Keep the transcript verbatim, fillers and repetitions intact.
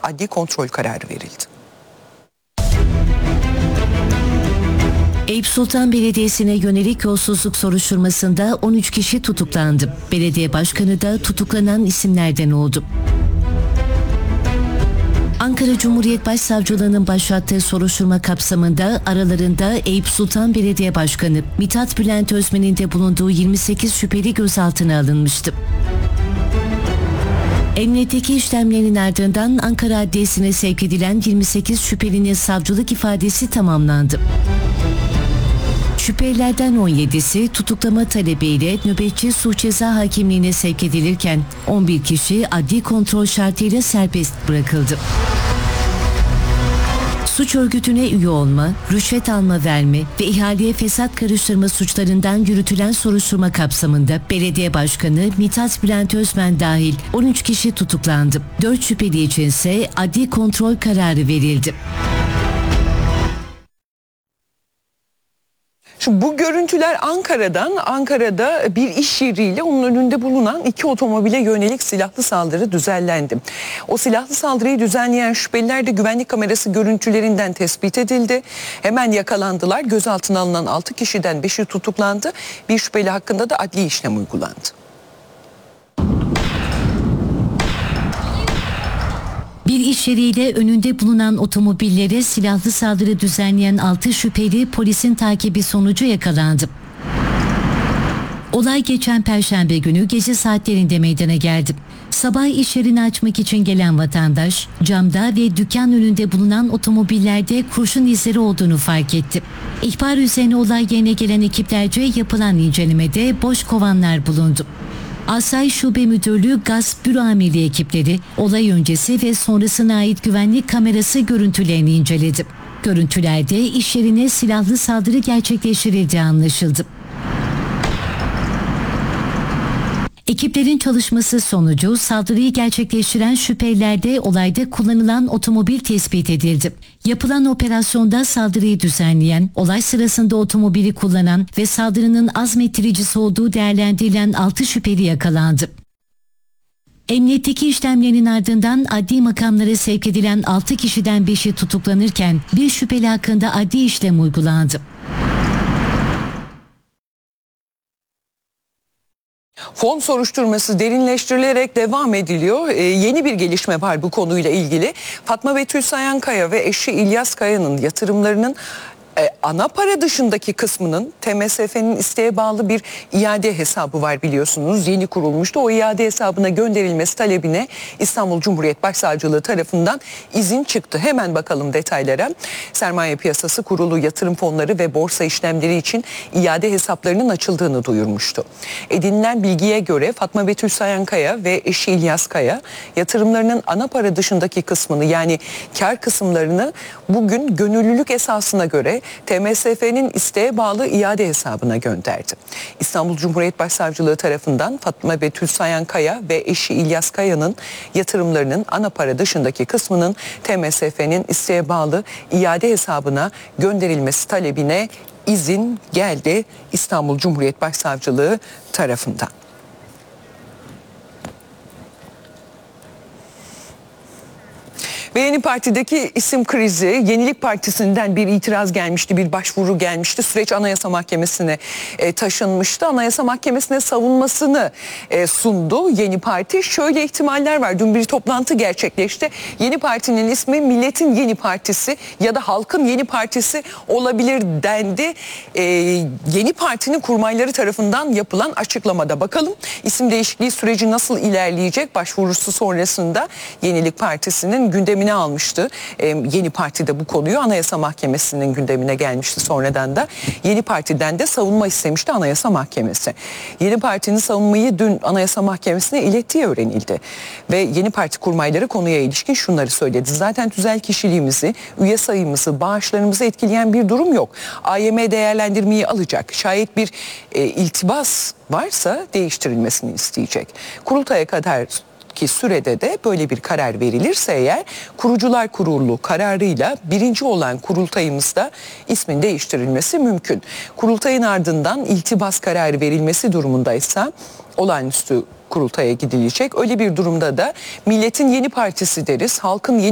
adli kontrol kararı verildi. Eyüp Sultan Belediyesi'ne yönelik yolsuzluk soruşturmasında on üç kişi tutuklandı. Belediye başkanı da tutuklanan isimlerden oldu. Ankara Cumhuriyet Başsavcılığı'nın başlattığı soruşturma kapsamında aralarında Eyüp Sultan Belediye Başkanı Mithat Bülent Özmen'in de bulunduğu yirmi sekiz şüpheli gözaltına alınmıştı. Emniyetteki işlemlerin ardından Ankara Adliyesi'ne sevk edilen yirmi sekiz şüphelinin savcılık ifadesi tamamlandı. Şüphelilerden on yedisi tutuklama talebiyle nöbetçi suç ceza hakimliğine sevk edilirken on bir kişi adli kontrol şartıyla serbest bırakıldı. Suç örgütüne üye olma, rüşvet alma verme ve ihaleye fesat karıştırma suçlarından yürütülen soruşturma kapsamında Belediye Başkanı Mithat Bülent Özmen dahil on üç kişi tutuklandı. dört şüpheli için ise adli kontrol kararı verildi. Şimdi bu görüntüler Ankara'dan. Ankara'da bir iş yeriyle onun önünde bulunan iki otomobile yönelik silahlı saldırı düzenlendi. O silahlı saldırıyı düzenleyen şüpheliler de güvenlik kamerası görüntülerinden tespit edildi. Hemen yakalandılar. Gözaltına alınan altı kişiden beşi tutuklandı. Bir şüpheli hakkında da adli işlem uygulandı. Bir iş yeriyle önünde bulunan otomobillere silahlı saldırı düzenleyen altı şüpheli polisin takibi sonucu yakalandı. Olay geçen Perşembe günü gece saatlerinde meydana geldi. Sabah iş yerini açmak için gelen vatandaş camda ve dükkan önünde bulunan otomobillerde kurşun izleri olduğunu fark etti. İhbar üzerine olay yerine gelen ekiplerce yapılan incelemede boş kovanlar bulundu. Asayiş Şube Müdürlüğü Gasp Büro Amirliği ekipleri olay öncesi ve sonrasına ait güvenlik kamerası görüntülerini inceledi. Görüntülerde iş yerine silahlı saldırı gerçekleştirildiği anlaşıldı. Ekiplerin çalışması sonucu saldırıyı gerçekleştiren şüphelilerde olayda kullanılan otomobil tespit edildi. Yapılan operasyonda saldırıyı düzenleyen, olay sırasında otomobili kullanan ve saldırının azmettiricisi olduğu değerlendirilen altı şüpheli yakalandı. Emniyetteki işlemlerin ardından adli makamlara sevk edilen altı kişiden beşi tutuklanırken bir şüpheli hakkında adli işlem uygulandı. Fon soruşturması derinleştirilerek devam ediliyor. Ee, yeni bir gelişme var bu konuyla ilgili. Fatma Betül Sayankaya ve eşi İlyas Kaya'nın yatırımlarının e, ana para dışındaki kısmının T M S F'nin isteğe bağlı bir iade hesabı var biliyorsunuz. Yeni kurulmuştu. O iade hesabına gönderilmesi talebine İstanbul Cumhuriyet Başsavcılığı tarafından izin çıktı. Hemen bakalım detaylara. Sermaye Piyasası Kurulu yatırım fonları ve borsa işlemleri için iade hesaplarının açıldığını duyurmuştu. Edinilen bilgiye göre Fatma Betül Sayankaya ve eşi İlyas Kaya yatırımlarının ana para dışındaki kısmını yani kar kısımlarını bugün gönüllülük esasına göre T M S F'nin isteğe bağlı iade hesabına gönderdi. İstanbul Cumhuriyet Başsavcılığı tarafından Fatma Betül Sayankaya ve eşi İlyas Kaya'nın yatırımlarının ana para dışındaki kısmının T M S F'nin isteğe bağlı iade hesabına gönderilmesi talebine izin geldi İstanbul Cumhuriyet Başsavcılığı tarafından. Ve Yeni Parti'deki isim krizi, Yenilik Partisi'nden bir itiraz gelmişti, bir başvuru gelmişti. Süreç Anayasa Mahkemesi'ne e, taşınmıştı. Anayasa Mahkemesi'ne savunmasını e, sundu Yeni Parti. Şöyle ihtimaller var. Dün bir toplantı gerçekleşti. Yeni Parti'nin ismi Milletin Yeni Partisi ya da Halkın Yeni Partisi olabilir dendi. E, Yeni Parti'nin kurmayları tarafından yapılan açıklamada. Bakalım isim değişikliği süreci nasıl ilerleyecek? Başvurusu sonrasında Yenilik Partisi'nin gündemi almıştı. Ee, Yeni Parti'de bu konuyu Anayasa Mahkemesi'nin gündemine gelmişti sonradan da. Yeni Parti'den de savunma istemişti Anayasa Mahkemesi. Yeni Parti'nin savunmayı dün Anayasa Mahkemesi'ne ilettiği öğrenildi. Ve Yeni Parti kurmayları konuya ilişkin şunları söyledi. Zaten tüzel kişiliğimizi, üye sayımızı, bağışlarımızı etkileyen bir durum yok. A Y M değerlendirmeyi alacak. Şayet bir e, iltibas varsa değiştirilmesini isteyecek. Kurultaya kadar ki sürede de böyle bir karar verilirse eğer Kurucular Kurulu kararıyla birinci olan kurultayımızda ismin değiştirilmesi mümkün. Kurultayın ardından iltibas kararı verilmesi durumundaysa olağanüstü kurultaya gidilecek. Öyle bir durumda da Milletin Yeni Partisi deriz, Halkın Yeni